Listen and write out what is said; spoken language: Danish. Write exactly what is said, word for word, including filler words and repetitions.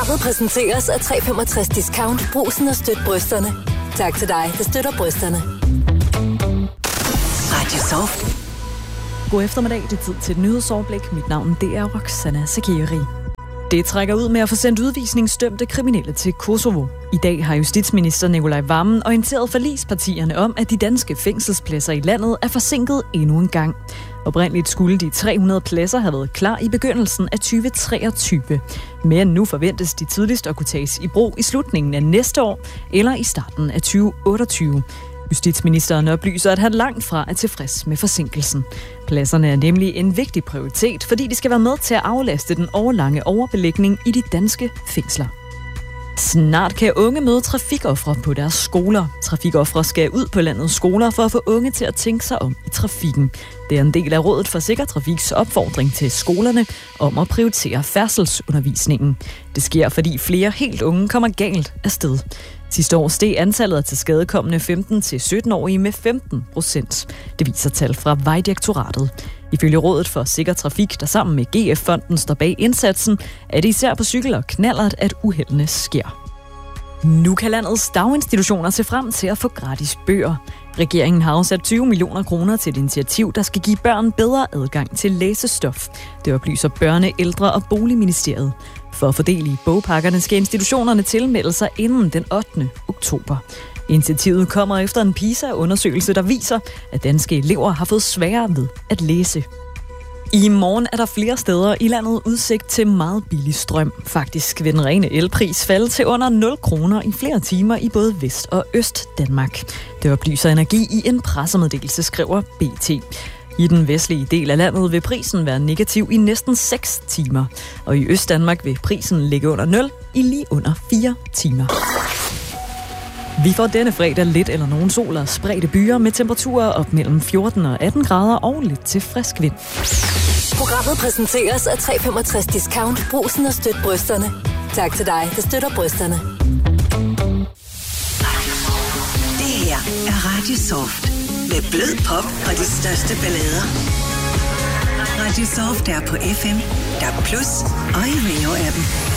Programmet præsenteres af tre komma femogtres Discount. Brugsen og støt brysterne. Tak til dig, der støtter brysterne. Radio Soft. God eftermiddag, det er tid til et nyhedsoverblik. Mit navn det er Roxana Sakiri. Det trækker ud med at få sendt udvisningsdømte kriminelle til Kosovo. I dag har justitsminister Nicolai Wammen orienteret forligspartierne om, at de danske fængselspladser i landet er forsinket endnu en gang. Oprindeligt skulle de tre hundrede pladser have været klar i begyndelsen af tyve treogtyve. Men nu forventes de tidligst at kunne tages i brug i slutningen af næste år eller i starten af tyve otteogtyve. Justitsministeren oplyser, at han langt fra er tilfreds med forsinkelsen. Pladserne er nemlig en vigtig prioritet, fordi de skal være med til at aflaste den overlange overbelægning i de danske fængsler. Snart kan unge møde trafikofre på deres skoler. Trafikofre skal ud på landets skoler for at få unge til at tænke sig om i trafikken. Det er en del af Rådet for Sikker Trafiks opfordring til skolerne om at prioritere færdselsundervisningen. Det sker, fordi flere helt unge kommer galt afsted. Sidste år steg antallet af tilskadekommende femten til sytten-årige med femten procent. Det viser tal fra Vejdirektoratet. Ifølge Rådet for Sikker Trafik, der sammen med G F-fonden står bag indsatsen, er det især på cykel og knallert, at uheldene sker. Nu kan landets daginstitutioner se frem til at få gratis bøger. Regeringen har afsat tyve millioner kroner til et initiativ, der skal give børn bedre adgang til læsestof. Det oplyser Børne-, Ældre- og Boligministeriet. For at fordele i bogpakkerne skal institutionerne tilmelde sig inden den ottende oktober. Initiativet kommer efter en PISA-undersøgelse, der viser, at danske elever har fået sværere ved at læse. I morgen er der flere steder i landet udsigt til meget billig strøm. Faktisk vil den rene elpris falde til under nul kroner i flere timer i både Vest- og Øst-Danmark. Det oplyser Energi i en pressemeddelelse, skriver B T. I den vestlige del af landet vil prisen være negativ i næsten seks timer. Og i Øst-Danmark vil prisen ligge under nul i lige under fire timer. Vi får denne fredag lidt eller nogen sol og spredte byer med temperaturer op mellem fjorten og atten grader og lidt til frisk vind. Programmet præsenteres af tre komma femogtres Discount. Brugsen og støt brysterne. Tak til dig, der støtter brysterne. Det her er Radio Soft. Med blød pop og de største ballader. Radio Soft er på F M, D A B plus og i Radio-appen.